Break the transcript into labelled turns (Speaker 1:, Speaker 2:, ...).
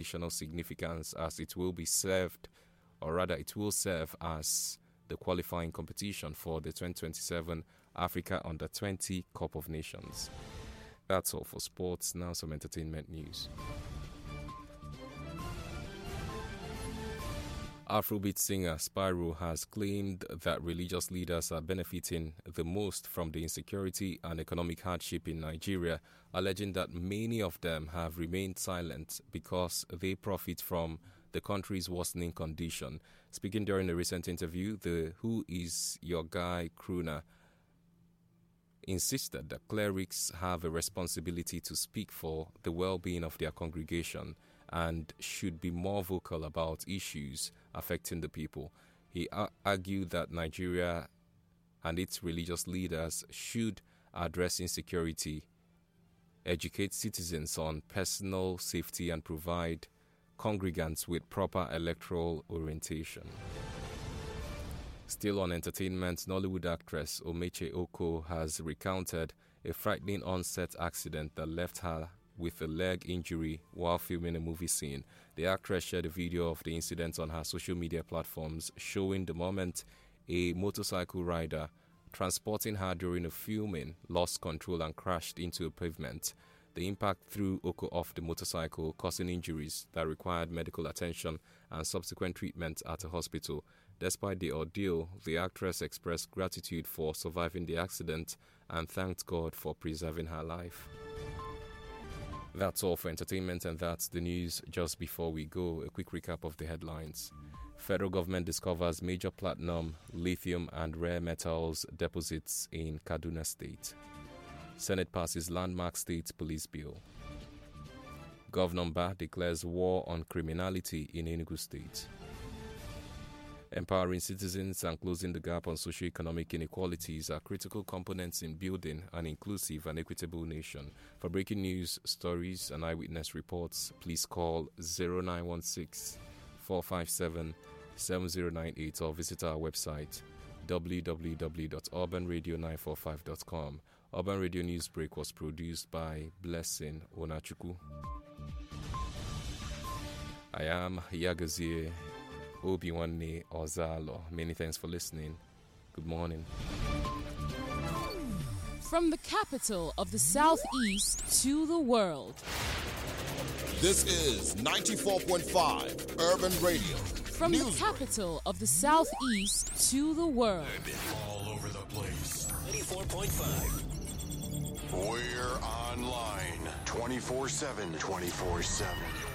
Speaker 1: additional significance as it will serve as the qualifying competition for the 2027 Africa Under-20 Cup of Nations. That's all for sports. Now some entertainment news. Afrobeat singer Spyro has claimed that religious leaders are benefiting the most from the insecurity and economic hardship in Nigeria, alleging that many of them have remained silent because they profit from the country's worsening condition. Speaking during a recent interview, the Who Is Your Guy crooner insisted that clerics have a responsibility to speak for the well-being of their congregation and should be more vocal about issues affecting the people. He argued that Nigeria and its religious leaders should address insecurity, educate citizens on personal safety, and provide congregants with proper electoral orientation. Still on entertainment, Nollywood actress Omeche Oko has recounted a frightening on-set accident that left her with a leg injury while filming a movie scene. The actress shared a video of the incident on her social media platforms, showing the moment a motorcycle rider transporting her during a filming lost control and crashed into a pavement. The impact threw Oko off the motorcycle, causing injuries that required medical attention and subsequent treatment at a hospital. Despite the ordeal, the actress expressed gratitude for surviving the accident and thanked God for preserving her life. That's all for entertainment, and that's the news. Just before we go, a quick recap of the headlines. Federal government discovers major platinum, lithium and rare metals deposits in Kaduna State. Senate passes landmark state police bill. Governor Mbah declares war on criminality in Enugu State. Empowering citizens and closing the gap on socio-economic inequalities are critical components in building an inclusive and equitable nation. For breaking news, stories, and eyewitness reports, please call 0916-457-7098 or visit our website www.urbanradio945.com. Urban Radio Newsbreak was produced by Blessing Onachuku. I am Yagazie Obiwanne Ozalo. Many thanks for listening. Good morning.
Speaker 2: From the capital of the Southeast to the world.
Speaker 3: This is 94.5 Urban Radio.
Speaker 2: From the capital of the Southeast to the world.
Speaker 4: All over the place. 94.5. We're online 24/7. 24/7.